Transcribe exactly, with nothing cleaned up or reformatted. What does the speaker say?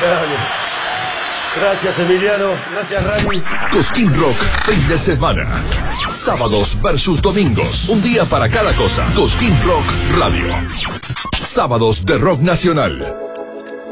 Dale. Gracias, Emiliano. Gracias, Rani. Cosquín Rock, fin de semana. Sábados versus domingos. Un día para cada cosa. Cosquín Rock Radio. Sábados de rock nacional.